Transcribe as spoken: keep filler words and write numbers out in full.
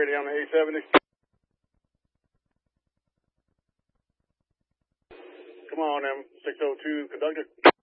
ready on the A seventy. Come on, M six oh two, conductor.